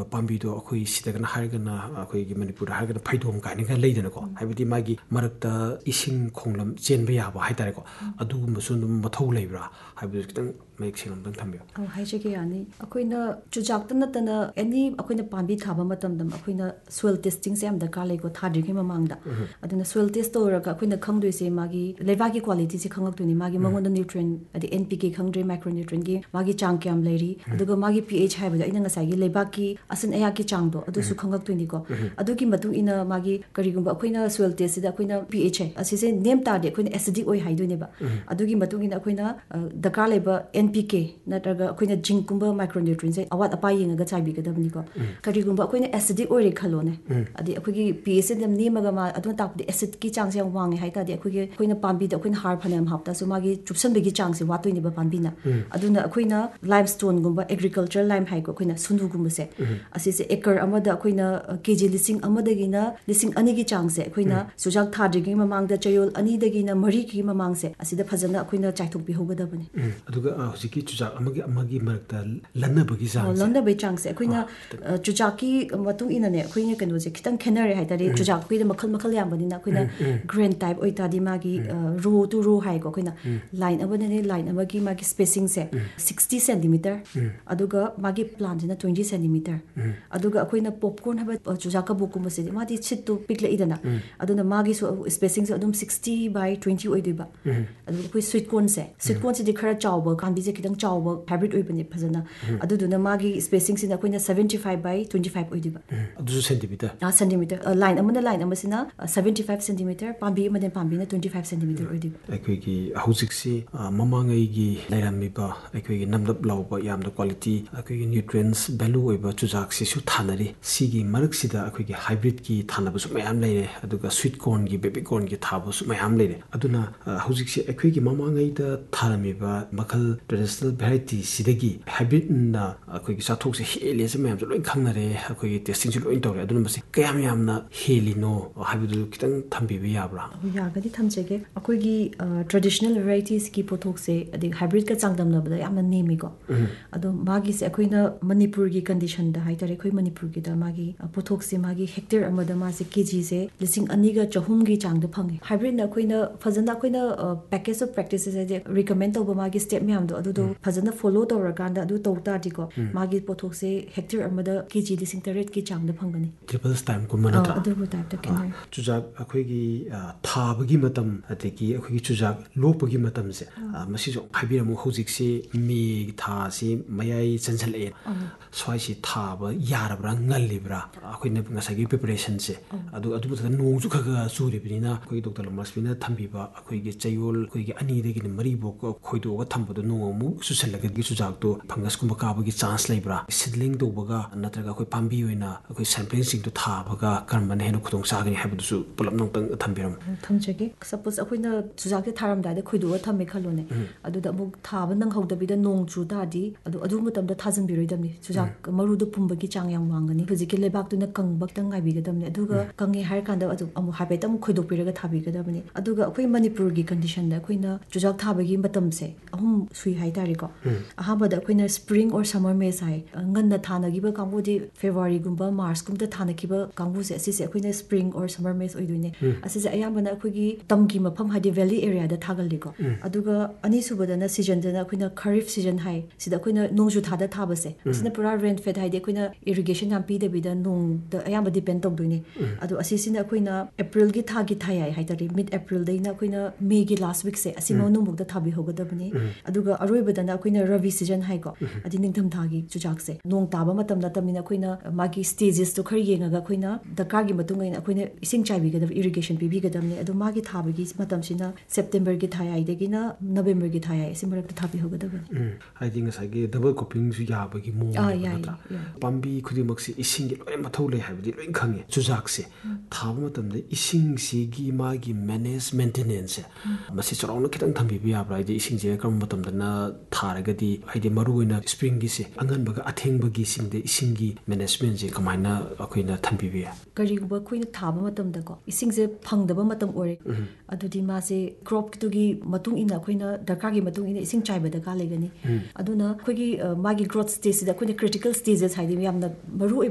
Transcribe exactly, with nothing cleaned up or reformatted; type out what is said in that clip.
ꯑꯣꯏꯕ ꯄꯥꯝꯕꯤꯗꯣ ꯑꯩꯈꯣꯏ ꯁꯤꯗꯒꯅ ꯍꯥꯏꯔꯒꯅ ꯑꯩꯈꯣꯏꯒꯤ ꯃꯅꯤꯄꯨꯔꯗ ꯍꯥꯏꯔꯒꯅ ꯐꯩꯗꯣꯝ ꯀꯥꯏꯅꯒ ꯂꯩꯗꯅꯀꯣ ꯍꯥꯏꯕꯗꯤ ꯃꯥꯒꯤ ꯃꯔꯛꯇ ꯏꯁꯤꯡ ꯈꯣꯡꯂꯝ ꯆꯦꯟꯕ ꯌꯥꯕ ꯍꯥꯏꯇꯥꯔꯦꯀꯣ ꯑꯗꯨꯒꯨꯝꯕꯁꯨ ꯑꯗꯨꯝ ꯃꯊꯧ ꯂꯩꯕ꯭ꯔꯥ ꯍꯥꯏꯕꯗꯨ ꯈꯤꯇꯪ ꯃꯌꯦꯛ ꯁꯦꯡꯅ ꯑꯝꯇꯪ ꯊꯝꯕꯤꯌꯨ. ꯑꯧ ꯍꯥꯏꯖꯒꯦ ꯌꯥꯅꯤ. ꯑꯩꯈꯣꯏꯅ ꯆꯨꯖꯥꯛꯇ ꯅꯠꯇꯅ ꯑꯦꯅꯤ ꯑꯩꯈꯣꯏꯅ ꯄꯥꯝꯕꯤ ꯊꯥꯕ ꯃꯇꯝꯗ ꯑꯩꯈꯣꯏꯅ ꯁꯣꯏꯜ ꯇꯦꯁꯇꯤꯡꯁꯦ ꯌꯥꯝ ꯗꯔꯀꯥꯔ ꯂꯩꯀꯣ ꯊꯥꯗ꯭ꯔꯤꯉꯩ ꯃꯃꯥꯡꯗ. ꯑꯗꯨꯅ ꯁꯣꯏꯜ ꯇꯦꯁ ꯇꯧꯔꯒ ꯑꯩꯈꯣꯏꯅ ꯈꯪꯗꯣꯏꯁꯦ ꯃꯥꯒꯤ ꯂꯩꯕꯥꯛꯀꯤ ꯀ꯭ꯋꯥꯂꯤꯇꯤꯁꯦ ꯈꯪꯉꯛꯇꯣꯏꯅꯤ. ꯃꯥꯒꯤ ꯃꯉꯣꯟꯗ ꯅ꯭ꯌꯨꯇ꯭ꯔꯤꯌꯦꯟ ꯍꯥꯏꯗꯤ ꯑꯦꯟ ꯄꯤ ꯀꯦ ꯈꯪꯗ꯭ꯔꯦ ꯃꯥꯏꯀ꯭ꯔꯣꯅ꯭ꯌꯨꯇ꯭ꯔꯤꯌꯦꯟꯒꯤ ꯃꯥꯒꯤ ꯆꯥꯡ ꯀꯌꯥꯝ ꯂꯩꯔꯤ ꯑꯗꯨꯒ ꯃꯥꯒꯤ ꯄꯤ ꯑꯩꯆ ꯍꯥꯏꯕꯗꯣ ꯑꯩꯅ ꯉꯁꯥꯏꯒꯤ ꯂꯩꯕꯥꯛꯀꯤ ꯑꯁꯤꯟ ꯑꯌꯥꯛꯀꯤ ꯆꯥꯡꯗꯣ ꯑꯗꯨꯁꯨ ꯈꯪꯉꯛꯇꯣꯏꯅꯤꯀꯣ. ꯑꯗꯨꯒꯤ ꯃꯇꯨꯡ ꯏꯟꯅ ꯃꯥꯒꯤ ꯀꯔꯤꯒꯨꯝꯕ ꯑꯩꯈꯣꯏꯅ ꯁꯣꯏꯜ ꯇꯦꯁꯁꯤꯗ ꯑꯩꯈꯣꯏꯅ ꯄꯤ ꯑꯩꯆ ꯑꯁꯤꯁꯦ ꯅꯦꯝ ꯇꯥꯔꯗꯤ ꯑꯩꯈꯣꯏꯅ ꯑꯦꯁꯤഡിꯛ ꯑꯣꯏ ꯍꯥꯏꯗꯣꯏꯅꯦꯕ. ꯑꯗꯨꯒꯤ ꯃꯇꯨꯡ ꯏꯟꯅ ꯑꯩꯈꯣꯏꯅ ꯗꯔꯀꯥꯔ ꯂꯩꯕ ꯑꯦꯟ ꯄꯤ ꯀꯦ ꯅꯠꯇ꯭ꯔꯒ ꯑꯩꯈꯣꯏꯅ ꯖꯤꯡꯀꯨꯝꯕ ꯃꯥꯏꯀ꯭ꯔꯣꯅ꯭ꯌꯨꯇ꯭ꯔꯤꯌꯦꯟꯁꯦ ꯑꯋꯥꯠ ꯑꯄꯥ ꯌꯦꯡꯉꯒ ꯆꯥꯏꯕꯤꯒꯗꯕꯅꯤꯀꯣ. ꯀꯔꯤꯒꯨꯝꯕ ꯑꯩꯈꯣꯏꯅ ꯑꯦꯁꯤडिक ꯑꯣꯏꯔꯦ ꯈꯜꯂꯣꯅꯦ ꯑꯗꯤ ꯑꯩꯈꯣꯏꯒꯤ ꯄꯤ ꯑꯩꯆ ꯌꯥꯝ ꯅꯦꯝꯃꯒ ꯃꯥ ꯑꯗꯨꯅ ꯇꯥꯛꯄꯗꯤ ꯑꯦꯁꯤഡꯀꯤ ꯆꯥꯡꯁꯦ ꯌꯥꯝ ꯋꯥꯡꯉꯦ ꯍꯥꯏꯇꯥꯔꯗꯤ ꯑꯩꯈꯣꯏꯒꯤ ꯑꯩꯈꯣꯏꯅ ꯄꯥꯝꯕꯤꯗ ꯑꯩꯈꯣꯏꯅ ꯍꯥꯔ ꯐꯅꯌꯥꯝ ꯍꯥꯞꯇꯁꯨ ꯃꯥꯒꯤ ꯆꯨꯞꯁꯟꯕꯒꯤ ꯆꯥꯡꯁꯦ ꯋꯥꯠꯇꯣꯏꯅꯦꯕ ꯄꯥꯝꯕꯤꯅ. ꯑꯗꯨꯅ ꯑꯩꯈꯣꯏꯅ ꯂꯥꯏꯝ ꯁ꯭ꯇꯣꯟꯒꯨꯝꯕ ꯑꯦꯒ꯭ꯔꯤꯀꯜꯆꯔ ꯂꯥꯏꯝ ꯍꯥꯏꯀꯣ ꯑꯩꯈꯣꯏꯅ ꯁꯨꯅꯨꯒꯨꯝꯕꯁꯦ ꯑꯁꯤꯁꯦ ꯑꯦꯀꯔ ꯑꯃꯗ ꯑꯩꯈꯣꯏꯅ ꯀꯦꯖꯤ ꯂꯤꯁꯤꯡ ꯑꯃꯗꯒꯤꯅ ꯂꯤꯁꯤꯡ ꯑꯅꯤꯒꯤ ꯆꯥꯡꯁꯦ ꯑꯩꯈꯣꯏꯅ ꯆꯨꯖꯥꯛ ꯊꯥꯗ꯭ꯔꯤꯉꯩ ꯃꯃꯥꯡꯗ ꯆꯌꯣꯜ ꯑꯅꯤꯗꯒꯤꯅ ꯃꯔꯤꯒꯤ ꯃꯃꯥꯡꯁꯦ ꯑꯁꯤꯗ ꯐꯖꯅ ꯑꯩꯈꯣꯏꯅ ꯆꯥꯏꯊꯣꯛꯄꯤꯍꯧꯒꯗꯕꯅꯤ. ꯑꯗꯨꯒ ꯍꯧꯖꯤꯛꯀꯤ ꯆꯨꯖꯥꯛ ꯑꯃꯒꯤ ꯑꯃꯒꯤ ꯃꯔꯛꯇ ꯂꯟꯅꯕꯒꯤ ꯆꯥꯡꯁꯦ ꯂꯟꯅꯕꯒꯤ ꯆꯥꯡꯁꯦ ꯑꯩꯈꯣꯏꯅ ꯆꯨꯖꯥꯛꯀꯤ ꯃꯇꯨꯡ ꯏꯟꯅꯅꯦ ꯑꯩꯈꯣꯏꯅ ꯀꯩꯅꯣꯁꯦ ꯈꯤꯇꯪ ꯈꯦꯠꯅꯔꯦ ꯍꯥꯏꯇꯥꯔꯦ. ꯆꯨꯖꯥꯛꯈꯣꯏꯗ ꯃꯈꯜ ꯃꯈꯜ ꯌꯥꯝꯕꯅꯤꯅ ꯑꯩꯈꯣꯏꯅ ꯒ꯭ꯔꯦꯟ ꯇꯥꯏꯞ ꯑꯣꯏꯇꯥꯔꯗꯤ ꯃꯥꯒꯤ ꯔꯣ ꯇꯨ ꯔꯣ ꯍꯥꯏꯀꯣ ꯑꯩꯈꯣꯏꯅ ꯂꯥꯏꯟ ꯑꯃꯗꯅꯦ ꯂꯥꯏꯟ ꯑꯃꯒꯤ ꯃꯥꯒꯤ ꯁ꯭ꯄꯦꯁꯤꯡꯁꯦ ꯁꯤꯛꯁꯇꯤ ꯁꯦꯟꯇꯤꯃꯤꯇꯔ ꯑꯗꯨꯒ ꯃꯥꯒꯤ ꯄ꯭ꯂꯥꯟꯁꯤꯅ ꯇ꯭ꯋꯦꯟꯇꯤ ꯁꯦꯟꯇꯤꯃꯤꯇꯔ ꯑꯗꯨꯒ ꯑꯩꯈꯣꯏꯅ ꯄꯣꯞꯀꯣꯔꯟ ꯍꯥꯏꯕ ꯆꯨꯖꯥꯛ ꯀꯕꯣꯛꯀꯨꯝꯕꯁꯤꯗꯤ ꯃꯥꯗꯤ ꯁꯤꯠꯇꯨ ꯄꯤꯛꯂꯛꯏꯗꯅ ꯑꯗꯨꯅ ꯃꯥꯒꯤꯁꯨ ꯁ꯭ꯄꯦꯁꯤꯡꯁꯦ ꯑꯗꯨꯝ ꯁꯤꯛꯁꯇꯤ ꯕꯥꯏ ꯇ꯭ꯋꯦꯟꯇꯤ ꯑꯣꯏꯗꯣꯏꯕ. ꯑꯗꯨꯒ ꯑꯩꯈꯣꯏ ꯁ꯭ꯋꯤꯠ ꯀꯣꯔꯟꯁꯦ ꯁ꯭ꯋꯤꯠ ꯀꯣꯔꯟꯁꯤꯗꯤ ꯈꯔ ꯆꯥꯎꯕ ꯄꯥꯝꯕꯤꯁꯦ ꯈꯤꯇꯪ ꯆꯥꯎꯕ ꯍꯥꯏꯕ꯭ꯔꯤꯠ ꯑꯣꯏꯕꯅꯦ ꯐꯖꯅ. ꯑꯗꯨꯗꯨꯅ ꯃꯥꯒꯤ ꯁ꯭ꯄꯦꯁꯤꯡꯁꯤꯅ ꯑꯩꯈꯣꯏꯅ seventy five by twenty five ꯑꯣꯏꯗꯣꯏꯕ. ꯑꯗꯨꯁꯨ ꯁꯦꯟꯇꯤꯃꯤꯇꯔ ꯁꯦꯟꯇꯤꯃꯤꯇꯔ ꯂꯥꯏꯟ ꯑꯃꯅ ꯂꯥꯏꯟ ꯑꯃꯁꯤꯅ ꯁꯕꯦꯟꯇꯤ ꯐꯥꯏꯚ ꯁꯦꯟꯇꯤꯃꯤꯇꯔ ꯄꯥꯝꯕꯤ ꯑꯃꯅ ꯄꯥꯝꯕꯤꯅ ꯇ꯭ꯋꯦꯟꯇꯤ ꯐꯥꯏꯚ ꯁꯦꯟꯇꯤꯃꯤꯇꯔ ꯑꯣꯏꯗꯣꯏꯕ. ꯑꯩꯈꯣꯏꯒꯤ ꯍꯧꯖꯤꯛꯁꯤ ꯃꯃꯥꯡꯉꯩꯒꯤ ꯂꯩꯔꯝꯃꯤꯕ ꯑꯩꯈꯣꯏꯒꯤ ꯅꯝꯂꯞ ꯂꯥꯎꯕ ꯌꯥꯝꯅ ꯀ꯭ꯋꯥꯂꯤꯇꯤ ꯑꯩꯈꯣꯏꯒꯤ ꯅ꯭ꯌꯨꯇ꯭ꯔꯤꯌꯦꯟꯁ ꯚꯦꯂꯨ ꯑꯣꯏꯕ ꯆꯨꯖꯥꯛꯁꯤꯁꯨ ꯊꯥꯅꯔꯤ. ꯁꯤꯒꯤ ꯃꯔꯛꯁꯤꯗ ꯑꯩꯈꯣꯏꯒꯤ ꯍꯥꯏꯕ꯭ꯔꯤꯠꯀꯤ ꯊꯥꯅꯕꯁꯨ ꯃꯌꯥꯝ ꯂꯩꯔꯦ ꯑꯗꯨꯒ ꯁ꯭ꯋꯤꯠ ꯀꯣꯔꯟꯒꯤ ꯕꯦꯕꯤ ꯀꯣꯔꯟꯒꯤ ꯊꯥꯕꯁꯨ ꯃꯌꯥꯝ ꯂꯩꯔꯦ. ꯑꯗꯨꯅ ꯍꯧꯖꯤꯛꯁꯤ ꯑꯩꯈꯣꯏꯒꯤ ꯃꯃꯥꯡꯉꯩꯗ ꯊꯥꯔꯝꯃꯤꯕ ꯃꯈꯜ ꯇ꯭ꯔꯦꯗꯤꯁꯅꯦꯜ ꯚꯦꯔꯥꯏꯇꯤꯁꯤꯗꯒꯤ ꯍꯥꯏꯕ꯭ꯔꯤꯠꯅ ꯑꯩꯈꯣꯏꯒꯤ ꯆꯥꯊꯣꯛꯁꯦ ꯍꯦꯜꯂꯦꯁꯦ ꯃꯌꯥꯝꯁꯨ ꯂꯣꯏ ꯈꯪꯅꯔꯦ. ꯑꯩꯈꯣꯏꯒꯤ ꯇꯦꯁꯇꯤꯡꯁꯨ ꯂꯣꯏ ꯇꯧꯔꯦ. ꯑꯗꯨꯅ ꯃꯁꯤ ꯀꯌꯥꯝ ꯌꯥꯝꯅ ꯍꯦꯜꯂꯤꯅꯣ ꯍꯥꯏꯕꯗꯨ ꯈꯤꯇꯪ ꯊꯝꯕꯤꯕ ꯌꯥꯕ꯭ꯔꯥ? ꯌꯥꯒꯗꯤ ꯊꯝꯖꯒꯦ. ꯑꯩꯈꯣꯏꯒꯤ ꯇ꯭ꯔꯦꯗꯤꯁꯅꯦꯜ ꯚꯦꯔꯥꯏꯇꯤꯁꯀꯤ ꯄꯣꯠꯊꯣꯛꯁꯦ ꯑꯗꯒꯤ ꯍꯥꯏꯕ꯭ꯔꯤꯠꯀ ꯆꯥꯡꯗꯝꯅꯕꯗ ꯌꯥꯝꯅ ꯅꯦꯝꯃꯤꯀꯣ. ꯑꯗꯣ ꯃꯥꯒꯤꯁꯦ ꯑꯩꯈꯣꯏꯅ ꯃꯅꯤꯄꯨꯔꯒꯤ ꯀꯟꯗꯤꯁꯟꯗ ꯍꯥꯏꯇꯥꯔꯦ ꯑꯩꯈꯣꯏ ꯃꯅꯤꯄꯨꯔꯒꯤꯗ ꯃꯥꯒꯤ ꯄꯣꯠꯊꯣꯛꯁꯦ ꯃꯥꯒꯤ ꯍꯦꯛꯇꯔ ꯑꯃꯗ ꯃꯥꯁꯦ ꯀꯦꯖꯤꯁꯦ ꯂꯤꯁꯤꯡ ꯑꯅꯤꯒ ꯆꯍꯨꯝꯒꯤ ꯆꯥꯡꯗ ꯐꯪꯉꯦ. ꯍꯥꯏꯕ꯭ꯔꯤꯠꯅ ꯑꯩꯈꯣꯏꯅ ꯐꯖꯅ ꯑꯩꯈꯣꯏꯅ ꯄꯦꯀꯦꯖ ꯑꯣꯐ ꯄ꯭ꯔꯦꯛꯇꯤꯁꯦꯁ ꯍꯥꯏꯗꯤ ꯔꯤꯀꯃꯦꯟ ꯇꯧꯕ ꯃꯥꯒꯤ ꯁ꯭ꯇꯦꯞ ꯃꯌꯥꯝꯗꯣ ꯑꯗꯨꯗꯣ ꯐꯖꯅ ꯐꯣꯂꯣ ꯇꯧꯔꯀꯥꯟꯗ ꯑꯗꯨ ꯇꯧ ꯇꯥꯔꯗꯤꯀꯣ ꯃꯥꯒꯤ ꯄꯣꯠꯊꯣꯛꯁꯦ ꯍꯦꯛꯇꯔ ꯑꯃꯗ ꯀꯦꯖꯤ ꯂꯤꯁꯤꯡ ꯇꯔꯦꯠꯀꯤ ꯆꯥꯡꯗ ꯐꯪꯒꯅꯤ. ꯇ꯭ꯔꯤꯄꯜꯁ ꯇꯥꯏꯝꯒꯨꯝꯕ ꯅꯠꯇ꯭ꯔꯥ? ꯑꯗꯨꯕꯨ ꯇꯥꯏꯞꯇ ꯈꯦꯠꯅꯩ. ꯆꯨꯖꯥꯛ ꯑꯩꯈꯣꯏꯒꯤ ꯊꯥꯕꯒꯤ ꯃꯇꯝ ꯑꯗꯒꯤ ꯑꯩꯈꯣꯏꯒꯤ ꯆꯨꯖꯥꯛ ꯂꯣꯛꯄꯒꯤ ꯃꯇꯝꯁꯦ ꯃꯁꯤꯁꯨ ꯍꯥꯏꯕꯤꯔꯝꯃꯨ. ꯍꯧꯖꯤꯛꯁꯤ ꯃꯦ ꯊꯥꯁꯤ ꯃꯌꯥꯏ ꯆꯟꯁꯤꯜꯂꯛꯑꯦ. ꯁ꯭ꯋꯥꯏꯁꯤ ꯊꯥꯕ ꯌꯥꯔꯕ꯭ꯔꯥ ꯉꯜꯂꯤꯕ꯭ꯔꯥ ꯑꯩꯈꯣꯏꯅ ꯉꯁꯥꯏꯒꯤ ꯄ꯭ꯔꯤꯄꯦꯔꯦꯁꯟꯁꯦ ꯑꯗꯨ ꯑꯗꯨ ꯃꯊꯛꯇ ꯅꯣꯡꯁꯨ ꯈꯔ ꯈꯔ ꯆꯨꯔꯤꯕꯅꯤꯅ ꯑꯩꯈꯣꯏꯒꯤ ꯗꯣꯛꯇꯔ ꯂꯝꯂꯛꯁꯃꯤꯅ ꯊꯝꯕꯤꯕ ꯑꯩꯈꯣꯏꯒꯤ ꯆꯌꯣꯜ ꯑꯩꯈꯣꯏꯒꯤ ꯑꯅꯤꯗꯒꯤꯅ ꯃꯔꯤꯐꯥꯎ ꯈꯣꯏꯗꯣꯛꯑꯒ ꯊꯝꯕꯗꯣ ꯅꯣꯡ ꯑꯃꯨꯛ ꯆꯨꯁꯜꯂꯒꯗꯤ ꯆꯨꯖꯥꯛꯇꯣ ꯐꯪꯒꯁꯀꯨꯝꯕ ꯀꯥꯕꯒꯤ ꯆꯥꯟꯁ ꯂꯩꯕ꯭ꯔꯥ? ꯁꯤꯗꯂꯤꯡ ꯇꯧꯕꯒ ꯅꯠꯇ꯭ꯔꯒ ꯑꯩꯈꯣꯏ ꯄꯥꯝꯕꯤ ꯑꯣꯏꯅ ꯑꯩꯈꯣꯏ ꯁꯦꯝꯄ꯭ꯂꯤꯡꯁꯤꯡꯗꯣ ꯊꯥꯕꯒ ꯀꯔꯝꯕꯅ ꯍꯦꯟꯅ ꯈꯨꯗꯣꯡ ꯆꯥꯒꯅꯤ ꯍꯥꯏꯕꯗꯨꯁꯨ ꯄꯨꯂꯞ ꯅꯨꯡꯇꯪ ꯊꯝꯕꯤꯔꯝꯃꯨ. ꯊꯝꯖꯒꯦ. ꯁꯄꯣꯁ ꯑꯩꯈꯣꯏꯅ ꯆꯨꯖꯥꯛꯁꯦ ꯊꯥꯔꯝꯗꯥꯏꯗ ꯈꯣꯏꯗꯣꯛꯑ ꯊꯝꯃꯦ ꯈꯜꯂꯣꯅꯦ. ꯑꯗꯨꯗ ꯑꯃꯨꯛ ꯊꯥꯕ ꯅꯪꯍꯧꯗꯕꯤꯗ ꯅꯣꯡ ꯆꯨ ꯇꯥꯔꯗꯤ ꯑꯗꯨ ꯑꯗꯨ ꯃꯇꯝꯗ ꯊꯥꯖꯤꯟꯕꯤꯔꯣꯏꯗꯕꯅꯤ. ꯆꯨꯖꯥꯛ ꯃꯔꯨꯗꯣ ꯄꯨꯝꯕꯒꯤ ꯆꯥꯡ ꯌꯥꯝ ꯋꯥꯡꯒꯅꯤ. ꯍꯧꯖꯤꯛꯀꯤ ꯂꯩꯕꯥꯛꯇꯨꯅ ꯀꯪꯕ ꯈꯤꯇꯪ ꯉꯥꯏꯕꯤꯒꯗꯕꯅꯤ. ꯑꯗꯨꯒ ꯀꯪꯉꯦ ꯍꯥꯏꯔꯀꯥꯟꯗ ꯑꯗꯨꯝ ꯑꯃꯨꯛ ꯍꯥꯏꯐꯦꯠꯇ ꯑꯃꯨꯛ ꯈꯣꯏꯗꯣꯛꯄꯤꯔꯒ ꯊꯥꯕꯤꯒꯗꯕꯅꯤ. ꯑꯗꯨꯒ ꯑꯩꯈꯣꯏ ꯃꯅꯤꯄꯨꯔꯒꯤ ꯀꯟꯗꯤꯁꯟꯗ ꯑꯩꯈꯣꯏꯅ ꯆꯨꯖꯥꯛ ꯊꯥꯕꯒꯤ ꯃꯇꯝꯁꯦ ꯑꯍꯨꯝ ꯁꯨꯏ ꯍꯥꯏꯇꯥꯔꯦꯀꯣ. ꯑꯍꯥꯟꯕꯗ ꯑꯩꯈꯣꯏꯅ ꯁ꯭ꯄ꯭ꯔꯤꯡ ꯑꯣꯔ ꯁꯝꯃꯔ ꯃꯦꯁ ꯍꯥꯏ. ꯉꯟꯅ ꯊꯥꯅꯈꯤꯕ ꯀꯥꯡꯕꯨꯗꯤ ꯐꯦꯕꯋꯥꯔꯤꯒꯨꯝꯕ ꯃꯥꯔꯁꯀꯨꯝꯕꯗ ꯊꯥꯅꯈꯤꯕ ꯀꯥꯡꯕꯨꯁꯦ ꯑꯁꯤꯁꯦ ꯑꯩꯈꯣꯏꯅ ꯁ꯭ꯄ꯭ꯔꯤꯡ ꯑꯣꯔ ꯁꯝꯃꯔ ꯃꯦꯁ ꯑꯣꯏꯗꯣꯏꯅꯦ. ꯑꯁꯤꯁꯦ ꯑꯌꯥꯝꯕꯅ ꯑꯩꯈꯣꯏꯒꯤ ꯇꯝꯒꯤ ꯃꯐꯝ ꯍꯥꯏꯗꯤ ꯚꯦꯂꯤ ꯑꯦꯔꯤꯌꯥꯗ ꯊꯥꯒꯜꯂꯤꯀꯣ. ꯑꯗꯨꯒ ꯑꯅꯤꯁꯨꯕꯗꯅ ꯁꯤꯖꯟꯗꯅ ꯑꯩꯈꯣꯏꯅ ꯈꯔꯤꯐ ꯁꯤꯖꯟ ꯍꯥꯏ. ꯁꯤꯗ ꯑꯩꯈꯣꯏꯅ ꯅꯣꯡꯖꯨ ꯊꯥꯗ ꯊꯥꯕꯁꯦ ꯑꯁꯤꯅ ꯄꯨꯔꯥ ꯔꯦꯟ ꯐꯦꯗ ꯍꯥꯏꯗꯤ ꯑꯩꯈꯣꯏꯅ ꯏꯔꯤꯒꯦꯁꯟ ꯌꯥꯝ ꯄꯤꯗꯕꯤꯗ ꯅꯣꯡꯗ ꯑꯌꯥꯝꯕ ꯗꯤꯄꯦꯟ ꯇꯧꯗꯣꯏꯅꯦ. ꯑꯗꯣ ꯑꯁꯤꯁꯤꯅ ꯑꯩꯈꯣꯏꯅ ꯑꯦꯄ꯭ꯔꯤꯜꯒꯤ ꯊꯥꯒꯤ ꯊꯥꯌꯥꯏ ꯍꯥꯏꯇꯥꯔꯦ. ꯃꯤꯗ ꯑꯦꯄ꯭ꯔꯤꯜꯗꯩꯅ ꯑꯩꯈꯣꯏꯅ ꯃꯦꯒꯤ ꯂꯥꯁ ꯋꯤꯛꯁꯦ ꯑꯁꯤ ꯃꯅꯨꯡꯐꯥꯎꯗ ꯊꯥꯕꯤꯍꯧꯒꯗꯕꯅꯤ. ꯑꯗꯨꯒ ꯑꯔꯣꯏꯕꯗꯅ ꯑꯩꯈꯣꯏꯅ ꯔꯕꯤ ꯁꯤꯖꯟ ꯍꯥꯏꯀꯣ. ꯍꯥꯏꯗꯤ ꯅꯤꯡꯊꯝꯊꯥꯒꯤ ꯆꯨꯖꯥꯛꯁꯦ ꯅꯣꯡ ꯇꯥꯕ ꯃꯇꯝ ꯅꯠꯇꯕꯅꯤꯅ ꯑꯩꯈꯣꯏꯅ ꯃꯥꯒꯤ ꯁ꯭ꯇꯦꯖꯦꯁꯇꯣ ꯈꯔ ꯌꯦꯡꯉꯒ ꯑꯩꯈꯣꯏꯅ ꯗꯔꯀꯥꯔꯒꯤ ꯃꯇꯨꯡ ꯏꯟꯅ ꯑꯩꯈꯣꯏꯅ ꯏꯁꯤꯡ ꯆꯥꯏꯕꯤꯒꯗꯕ ꯏꯔꯤꯒꯦꯁꯟ ꯄꯤꯕꯤꯒꯗꯕꯅꯤ. ꯑꯗꯣ ꯃꯥꯒꯤ ꯊꯥꯕꯒꯤ ꯃꯇꯝꯁꯤꯅ ꯁꯦꯞꯇꯦꯝꯕꯔꯒꯤ ꯊꯥꯌꯥꯏꯗꯒꯤꯅ ꯅꯕꯦꯝꯕꯔꯒꯤ ꯊꯥꯌꯥꯏ ꯑꯁꯤ ꯃꯔꯛꯇ ꯊꯥꯕꯤꯍꯧꯒꯗꯕꯅꯤ. ꯍꯥꯏꯗꯤ ꯉꯁꯥꯏꯒꯤ ꯗꯕꯜ ꯀ꯭ꯔꯣꯞꯄꯤꯡꯁꯨ ꯌꯥꯕꯒꯤ ꯃꯑꯣꯡꯅꯦꯕ ꯅꯠꯇ꯭ꯔꯥ? ꯄꯥꯝꯕꯤ ꯈꯨꯗꯤꯡꯃꯛꯁꯤ ꯏꯁꯤꯡꯒꯤ ꯂꯣꯏꯅ ꯃꯊꯧ ꯂꯩ ꯍꯥꯏꯕꯗꯤ ꯂꯣꯏ ꯈꯪꯉꯦ. ꯆꯨꯖꯥꯛꯁꯦ ꯊꯥꯕ ꯃꯇꯝꯗ ꯏꯁꯤꯡꯁꯤꯒꯤ ꯃꯥꯒꯤ ꯃꯦꯅꯦꯖ ꯃꯦꯟꯇꯦꯅꯦꯟꯁꯁꯦ ꯃꯁꯤ ꯆꯥꯎꯔꯥꯛꯅ ꯈꯤꯇꯪ ꯊꯝꯕꯤꯕ ꯌꯥꯕ꯭ꯔꯥ? ꯍꯥꯏꯗꯤ ꯏꯁꯤꯡꯁꯦ ꯀꯔꯝꯕ ꯃꯇꯝꯗꯅ ꯊꯥꯔꯒꯗꯤ ꯍꯥꯏꯗꯤ ꯃꯔꯨꯑꯣꯏꯅ ꯁ꯭ꯄ꯭ꯔꯤꯡꯒꯤꯁꯦ ꯑꯉꯟꯕꯒ ꯑꯊꯦꯡꯕꯒꯤꯁꯤꯡꯗ ꯏꯁꯤꯡꯒꯤ ꯃꯦꯅꯦꯖꯃꯦꯟꯁꯦ ꯀꯃꯥꯏꯅ ꯑꯩꯈꯣꯏꯅ ꯊꯝꯕꯤꯕ ꯌꯥꯏ? ꯀꯔꯤꯒꯨꯝꯕ ꯑꯩꯈꯣꯏꯅ ꯊꯥꯕ ꯃꯇꯝꯗꯀꯣ ꯏꯁꯤꯡꯁꯦ ꯐꯪꯗꯕ ꯃꯇꯝ ꯑꯣꯏꯔꯦ. ꯑꯗꯨꯗꯤ ꯃꯥꯁꯦ ꯀ꯭ꯔꯣꯞꯇꯨꯒꯤ ꯃꯇꯨꯡ ꯏꯟꯅ ꯑꯩꯈꯣꯏꯅ ꯗꯔꯀꯥꯔꯒꯤ ꯃꯇꯨꯡ ꯏꯟꯅ ꯏꯁꯤꯡ ꯆꯥꯏꯕ ꯗꯔꯀꯥꯔ ꯂꯩꯒꯅꯤ. ꯑꯗꯨꯅ ꯑꯩꯈꯣꯏꯒꯤ ꯃꯥꯒꯤ ꯒ꯭ꯔꯣꯠ ꯁ꯭ꯇꯦꯖꯁꯤꯗ ꯑꯩꯈꯣꯏꯅ ꯀ꯭ꯔꯤꯇꯤꯀꯦꯜ ꯁ꯭ꯇꯦꯖꯦꯁ ꯍꯥꯏꯗꯤ ꯌꯥꯝꯅ ꯃꯔꯨ